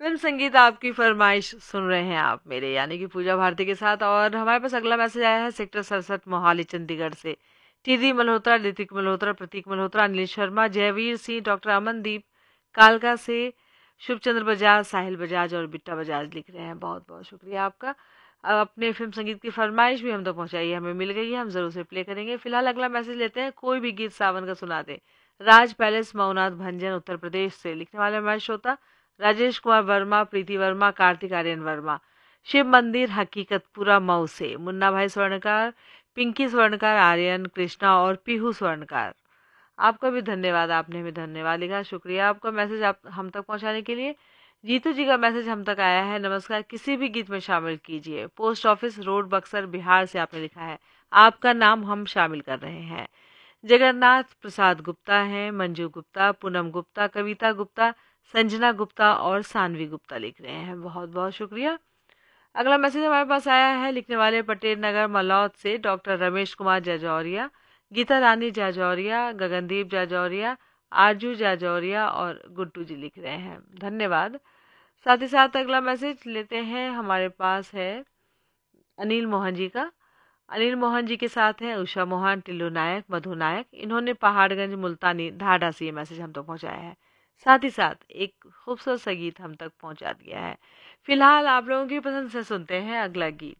Film संगीत आपकी फरमाइश सुन रहे हैं आप मेरे यानी कि पूजा भारती के साथ। और हमारे पास अगला मैसेज आया है सेक्टर 67 मोहाली चंडीगढ़ से। टीडी मल्होत्रा, ऋतिक मल्होत्रा, प्रतीक मल्होत्रा, अनिल शर्मा, जयवीर सिंह, डॉक्टर अमनदीप कालका से, शुभचंद्र बजाज, साहिल बजाज और बिट्टा बजाज लिख रहे हैं। बहुत बहुत शुक्रिया आपका। अपने फिल्म संगीत की फरमाइश भी हम तक पहुंचाई है, हमें मिल गई है, हम जरूर से प्ले करेंगे। फिलहाल अगला मैसेज लेते हैं। कोई भी गीत सावन का सुना दे। राज पैलेस मऊनाथ भंजन उत्तर प्रदेश से लिखने वाले हमारे श्रोता राजेश कुमार वर्मा, प्रीति वर्मा, कार्तिक आर्यन वर्मा। शिव मंदिर हकीकतपुरा मऊ से मुन्ना भाई स्वर्णकार, पिंकी स्वर्णकार, आर्यन, कृष्णा और पीहू स्वर्णकार। आपका भी धन्यवाद, आपने भी धन्यवाद लिखा। शुक्रिया आपका मैसेज आप हम तक पहुंचाने के लिए। जीतू जी का मैसेज हम तक आया है। नमस्कार, किसी भी गीत में शामिल कीजिए। Post office road Buxar Bihar से आपने लिखा है। आपका नाम हम शामिल कर रहे हैं। जगन्नाथ प्रसाद गुप्ता हैं, मंजू गुप्ता, पूनम गुप्ता, कविता गुप्ता, संजना गुप्ता और सानवी गुप्ता लिख रहे हैं। बहुत बहुत शुक्रिया। अगला मैसेज हमारे पास आया है। लिखने वाले पटेल नगर मलौद से डॉक्टर रमेश कुमार जाजौरिया, गीता रानी जाजौरिया, गगनदीप जाजौरिया, आरजू जाजौरिया और गुड्डू जी लिख रहे हैं। धन्यवाद। साथ ही साथ अगला मैसेज लेते हैं। हमारे पास है अनिल मोहन जी का। अनिल मोहन जी के साथ हैं उषा मोहन, टिल्लू नायक, मधु नायक। इन्होंने पहाड़गंज मुल्तानी ढाढा से ये मैसेज हम तक पहुंचाया है। साथ ही साथ एक खूबसूरत सा गीत हम तक पहुंचा दिया है। फिलहाल आप लोगों की पसंद से सुनते हैं अगला गीत।